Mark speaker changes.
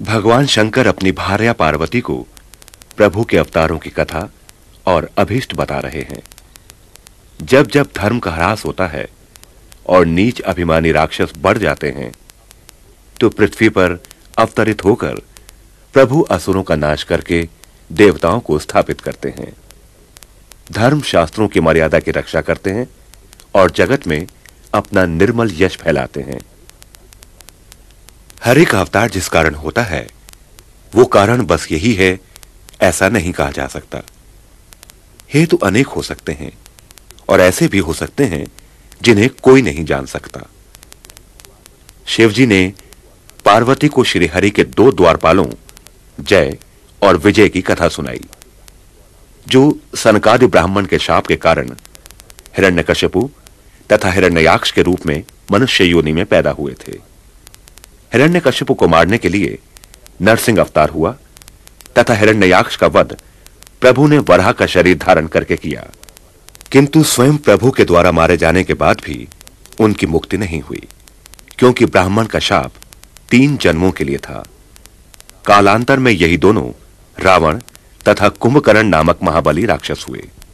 Speaker 1: भगवान शंकर अपनी भार्या पार्वती को प्रभु के अवतारों की कथा और अभीष्ट बता रहे हैं। जब जब धर्म का ह्रास होता है और नीच अभिमानी राक्षस बढ़ जाते हैं, तो पृथ्वी पर अवतरित होकर प्रभु असुरों का नाश करके देवताओं को स्थापित करते हैं, धर्म शास्त्रों की मर्यादा की रक्षा करते हैं और जगत में अपना निर्मल यश फैलाते हैं। हर एक अवतार जिस कारण होता है, वो कारण बस यही है, ऐसा नहीं कहा जा सकता। हेतु अनेक हो सकते हैं और ऐसे भी हो सकते हैं जिन्हें कोई नहीं जान सकता। शिवजी ने पार्वती को श्री हरि के दो द्वारपालों जय और विजय की कथा सुनाई, जो सनकादि ब्राह्मण के शाप के कारण हिरण्यकशिपु तथा हिरण्ययाक्ष के रूप में मनुष्य योनि में पैदा हुए थे। हिरण्यकशिपु को मारने के लिए नरसिंह अवतार हुआ तथा हिरण्ययाक्ष का वध प्रभु ने वराह का शरीर धारण करके किया, किंतु स्वयं प्रभु के द्वारा मारे जाने के बाद भी उनकी मुक्ति नहीं हुई, क्योंकि ब्राह्मण का शाप 3 जन्मों के लिए था। कालांतर में यही दोनों रावण तथा कुंभकर्ण नामक महाबली राक्षस हुए।